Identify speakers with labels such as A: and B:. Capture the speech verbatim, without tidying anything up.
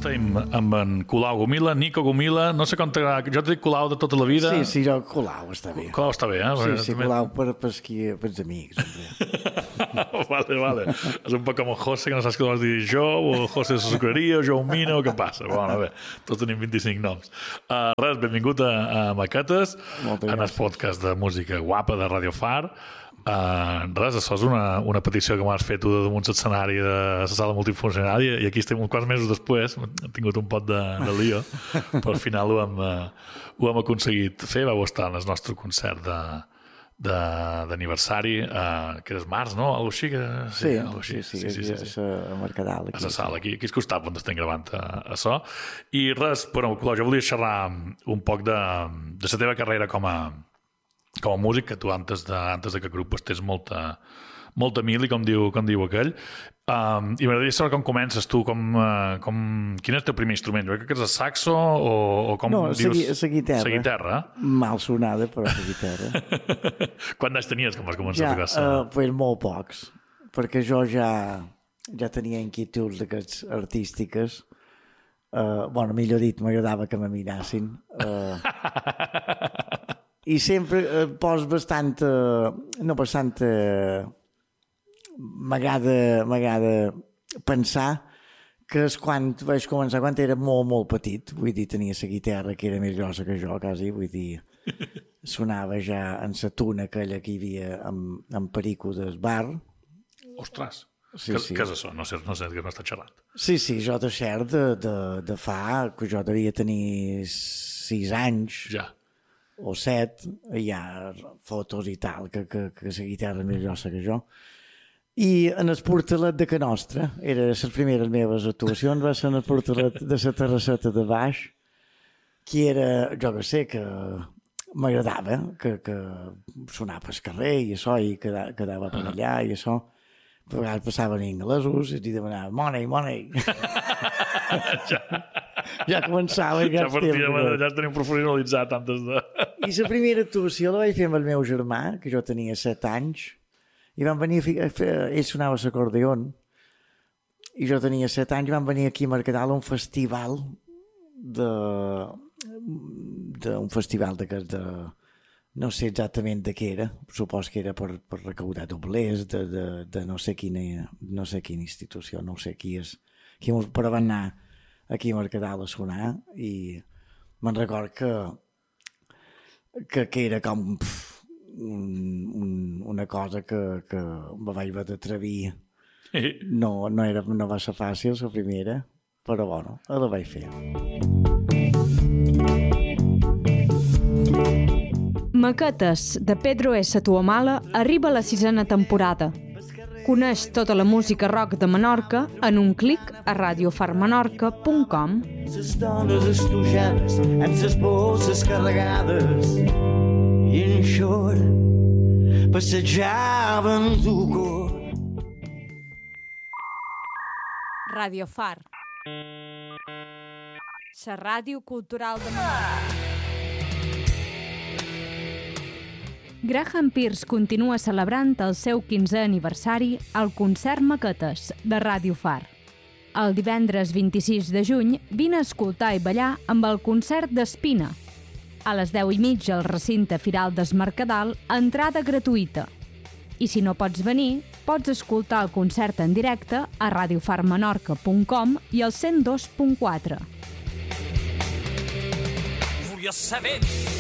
A: estem amb en Colau Gomila, Nico Gomila, no sé com t'agrada, jo t'he dit Colau de tota la vida.
B: Sí, sí, jo Colau està bé.
A: Colau està bé, eh?
B: Sí, sí,
A: també...
B: Colau per, per, per, per els amics.
A: vale, vale. És un poc com el José, que no saps què vas dir jo, o José de Sucreria, o Joe Mina, o què passa? Bueno, bé, tots tenim vint-i-cinc noms. Uh, res, benvingut a, a Maquetes, en el podcast de música guapa de Radio Far. Uh, res, això és una, una petició que m'has fet tu damunt l'escenari de la sala multifuncional i aquí estem uns quants mesos després, hem tingut un pot de, de lío, però al final ho hem, uh, ho hem aconseguit fer. Vau estar en el nostre concert de d'aniversari, uh, que és març, no? Algo així, que...
B: Sí, sí, sí, sí, sí, sí, sí. A Mercadal.
A: A la sala, aquí, aquí al costat on estem gravant a, a so. I res, però, Colau, jo volia xerrar un poc de, de la teva carrera com a com a músic, que tu antes de, antes de que grup estés molta, molta mili, com diu, com diu aquell. Um, I m'agradaria saber com comences tu, com, uh, com, quin és el teu primer instrument? Jo crec que és el saxo o, o com
B: no,
A: dius?
B: No, la guitarra.
A: La guitarra?
B: Mal sonada, però la guitarra.
A: Quants anys tenies quan vas començar
B: ja,
A: a tocar? Ja,
B: uh, pues molt pocs, perquè jo ja, ja tenia inquietuds d'aquests artístiques. Uh, bueno, millor dit, m'agradava que me mirassin. Uh, I sempre eh, pos bastant... Eh, no bastant... Eh, m'agrada m'agrada pensar que és quan vaig començar, quan era molt, molt petit. Vull dir, tenia la guitarra que era més grossa que jo, quasi. Vull dir, sonava ja en la tuna aquella que hi havia amb, amb Perico del bar.
A: Ostres!
B: Sí,
A: que,
B: sí.
A: que és això? No sé, no sé què m'està xerrant.
B: Sí, sí, jo de cert de, de, de fa, que jo devia tenir sis anys.
A: Ja.
B: O set, hi ha fotos i tal, que, que, que la guitarra és més grossa que jo. I en el Portalet de Can Nostra, era les primeres meves actuacions, va ser en el Portalet de la terrasseta de baix, que era, jo que sé, que m'agradava, que, que sonava al carrer i això, i quedava, quedava per allà i això. A vegades passaven inglesos i demanaven money, money.
A: ja.
B: Ja començava. Ja,
A: ja, partia, ja es tenim professionalitzat antes de...
B: I la primera actuació la vaig fer amb el meu germà, que jo tenia set anys, i van venir a fer... Ell sonava l'acordeon, i jo tenia set anys, i van venir aquí a Mercadal a un festival de... d'un festival de... de... no sé exactament de què era, supos que era per, per recaudar doblers de, de, de no sé quina no sé quina institució, no sé qui és, qui, però van anar aquí a Mercadal a sonar i me'n record que, que, que era com pff, un, un, una cosa que, que me vaig haver d'atrevir. No, no, era, no va ser fàcil la primera, però bueno, la vaig fer.
C: Maquetes de Pedro S. Tuamala arriba a la sisena temporada. Coneix tota la música rock de Menorca en un clic a radio far menorca punt com.
D: Les dones estudiants amb les bosses carregades i en xor passejaven du cor.
C: Radio Far. La ràdio cultural de Menorca. Graham Pierce continua celebrant el seu quinzè aniversari al concert Maquetes de Radio Far. El divendres vint-i-sis de juny vine a escoltar i ballar amb el concert d'Espina. A les deu i mitja al recinte Firal des Mercadal, entrada gratuïta. I si no pots venir, pots escoltar el concert en directe a radio far menorca punt com i al cent dos punt quatre.
D: Volia saber